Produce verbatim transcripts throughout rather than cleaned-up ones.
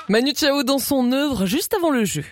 Manu Chao dans son œuvre juste avant le jeu.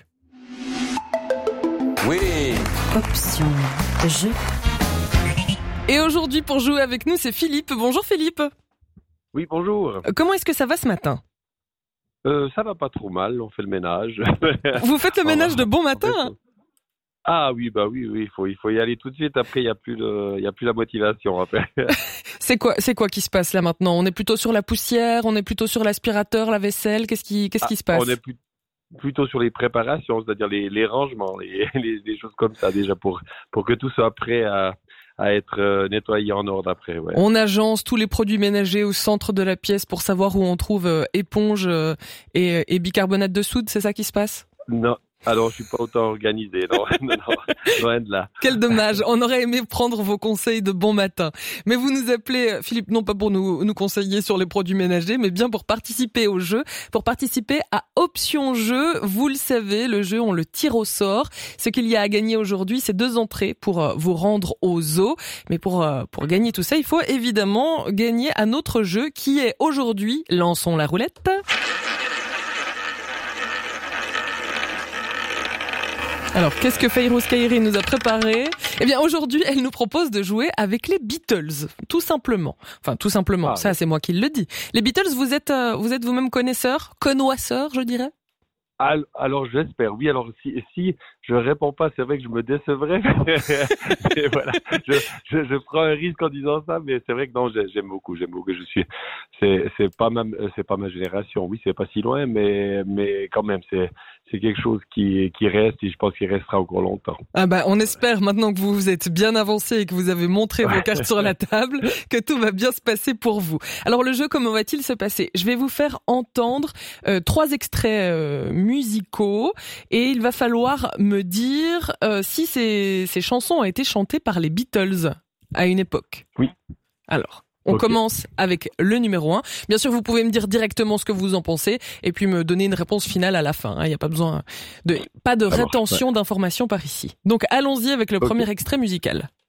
Oui. Option jeu. Et aujourd'hui, pour jouer avec nous, c'est Philippe. Bonjour Philippe. Oui, bonjour. Comment est-ce que ça va ce matin ? Euh, ça va pas trop mal, on fait le ménage. Vous faites le ménage de bon matin hein ? Ah oui, bah oui, oui, il faut, il faut y aller tout de suite. Après, il y a plus de, il y a plus la motivation après. C'est quoi, c'est quoi qui se passe là maintenant ? On est plutôt sur la poussière, on est plutôt sur l'aspirateur, la vaisselle. Qu'est-ce qui, qu'est-ce qui Ah, se passe ? On est plus, plutôt sur les préparations, c'est-à-dire les, les rangements, les, les, les choses comme ça déjà pour, pour que tout soit prêt à, à être euh, nettoyé en ordre après. Ouais. On agence tous les produits ménagers au centre de la pièce pour savoir où on trouve euh, éponge euh, et, et bicarbonate de soude. C'est ça qui se passe ? Non. Alors, je suis pas autant organisé, non, non, non, loin de là. Quel dommage, on aurait aimé prendre vos conseils de bon matin. Mais vous nous appelez, Philippe, non pas pour nous, nous conseiller sur les produits ménagers, mais bien pour participer au jeu, pour participer à Option Jeu. Vous le savez, le jeu, on le tire au sort. Ce qu'il y a à gagner aujourd'hui, c'est deux entrées pour vous rendre au zoo. Mais pour, pour gagner tout ça, il faut évidemment gagner à notre jeu qui est aujourd'hui, lançons la roulette. Alors, qu'est-ce que Fayrouz Kairi nous a préparé ? Eh bien, aujourd'hui, elle nous propose de jouer avec les Beatles, tout simplement. Enfin, tout simplement, ah, ça, oui. C'est moi qui le dis. Les Beatles, vous êtes, euh, vous êtes vous-même connaisseur, connoisseur, je dirais ? Alors, j'espère, oui. Alors, si, si je réponds pas, c'est vrai que je me décevrais. Et voilà, je, je, je prends un risque en disant ça, mais c'est vrai que non, j'aime beaucoup, j'aime beaucoup. Je suis, c'est, c'est pas ma, c'est pas ma génération. Oui, c'est pas si loin, mais, mais quand même, c'est, c'est quelque chose qui, qui reste et je pense qu'il restera encore longtemps. Ah bah, on espère maintenant que vous vous êtes bien avancé et que vous avez montré vos cartes sur la table, que tout va bien se passer pour vous. Alors, le jeu, comment va-t-il se passer ? Je vais vous faire entendre euh, trois extraits euh, musicaux et il va falloir me dire euh, si ces, ces chansons ont été chantées par les Beatles à une époque. Oui. Alors, on okay. commence avec le numéro un. Bien sûr, vous pouvez me dire directement ce que vous en pensez et puis me donner une réponse finale à la fin. Il n'y a pas besoin de, pas de Alors, rétention ouais. d'informations par ici. Donc, allons-y avec le okay. premier extrait musical.